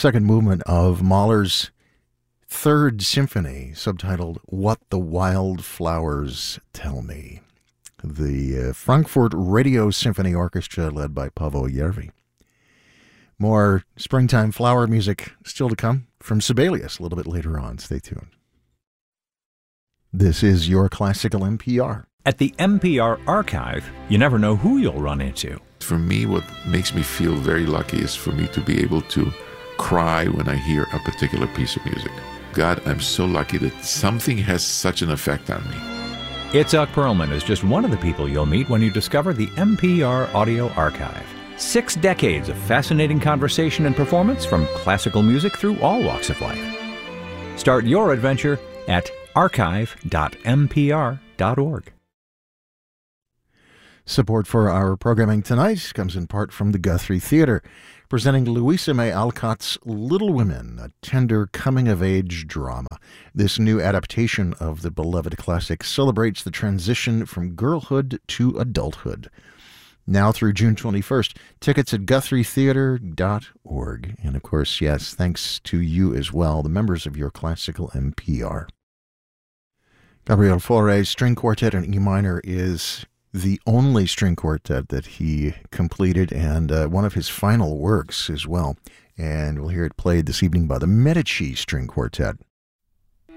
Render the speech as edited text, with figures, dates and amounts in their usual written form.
second movement of Mahler's Third Symphony, subtitled What the Wildflowers Tell Me. The Frankfurt Radio Symphony Orchestra, led by Paavo Järvi. More springtime flower music still to come from Sibelius a little bit later on. Stay tuned. This is your Classical NPR. At the NPR Archive, you never know who you'll run into. For me, what makes me feel very lucky is for me to be able to cry when I hear a particular piece of music. God, I'm so lucky that something has such an effect on me. Itzhak Perlman is just one of the people you'll meet when you discover the NPR Audio Archive. 6 decades of fascinating conversation and performance from classical music through all walks of life. Start your adventure at archive.mpr.org. Support for our programming tonight comes in part from the Guthrie Theatre, presenting Louisa May Alcott's Little Women, a tender coming-of-age drama. This new adaptation of the beloved classic celebrates the transition from girlhood to adulthood. Now through June 21st, tickets at GuthrieTheatre.org. And of course, yes, thanks to you as well, the members of your Classical NPR. Gabriel Fauré's string quartet in E minor is the only string quartet that he completed, and one of his final works as well. And we'll hear it played this evening by the Medici String Quartet.